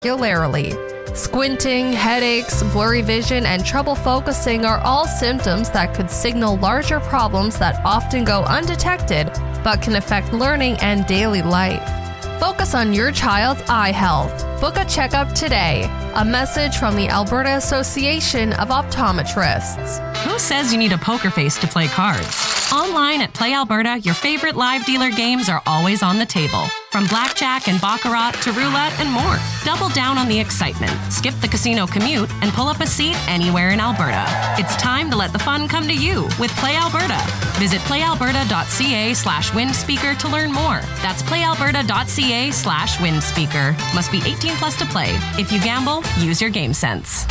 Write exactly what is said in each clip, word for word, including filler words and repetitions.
regularly. Squinting, headaches, blurry vision, and trouble focusing are all symptoms that could signal larger problems that often go undetected but can affect learning and daily life. Focus on your child's eye health. Book a checkup today. A message from the Alberta Association of Optometrists. Who says you need a poker face to play cards? Online at Play Alberta, your favorite live dealer games are always on the table. From blackjack and baccarat to roulette and more. Double down on the excitement. Skip the casino commute and pull up a seat anywhere in Alberta. It's time to let the fun come to you with Play Alberta. Visit playalberta.ca slash windspeaker to learn more. That's playalberta.ca slash windspeaker. Must be eighteen plus to play. If you gamble, use your game sense.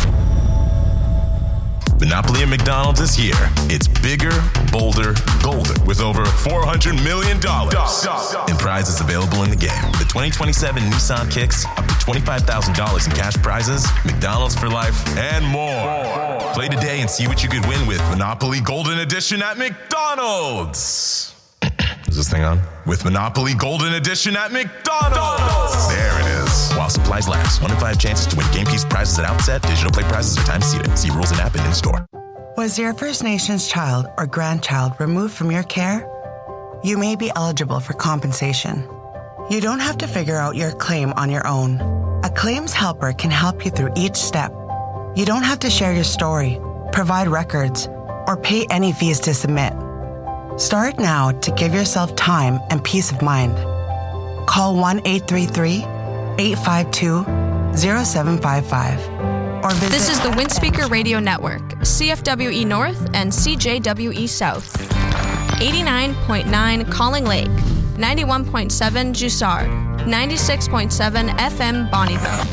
Monopoly at McDonald's is here. It's bigger, bolder, golden, with over four hundred million dollars in prizes available in the game. The twenty twenty-seven Nissan Kicks, up to twenty-five thousand dollars in cash prizes, McDonald's for life, and more. Play today and see what you could win with Monopoly Golden Edition at McDonald's. Is this thing on? With Monopoly Golden Edition at McDonald's. There it is. While supplies last. One in five chances to win game piece prizes at outset. Digital play prizes are time seated. See rules and app and in store. Was your First Nations child or grandchild removed from your care? You may be eligible for compensation. You don't have to figure out your claim on your own. A claims helper can help you through each step. You don't have to share your story, provide records, or pay any fees to submit. Start now to give yourself time and peace of mind. Call one eight three three, eight five two, zero seven five five or visit. This is the Windspeaker Radio Network, C F W E North and C J W E South. eighty-nine point nine Calling Lake, ninety-one point seven Jussard, ninety-six point seven F M Bonnieville.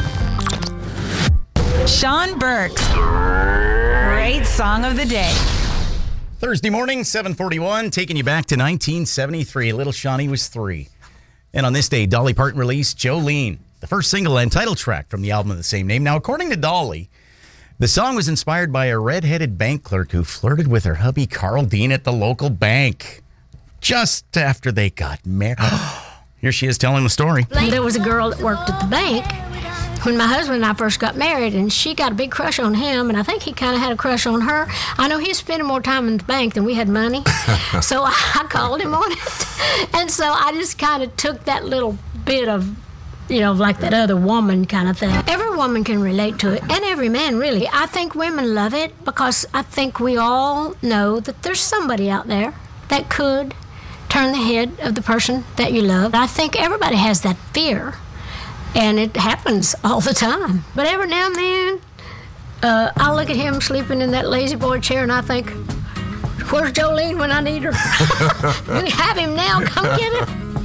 Sean Burks, great song of the day. Thursday morning, seven forty-one, taking you back to nineteen seventy-three. Little Shawnee was three. And on this day, Dolly Parton released Jolene, the first single and title track from the album of the same name. Now, according to Dolly, the song was inspired by a red-headed bank clerk who flirted with her hubby, Carl Dean, at the local bank just after they got married. Here she is telling the story. There was a girl that worked at the bank when my husband and I first got married, and she got a big crush on him, and I think he kind of had a crush on her. I know he's spending more time in the bank than we had money, so I called him on it. And so I just kind of took that little bit of, you know, like that other woman kind of thing. Every woman can relate to it, and every man, really. I think women love it because I think we all know that there's somebody out there that could turn the head of the person that you love. I think everybody has that fear. And it happens all the time. But every now and then, uh, I look at him sleeping in that lazy boy chair and I think, where's Jolene when I need her? We have him now. Come get him.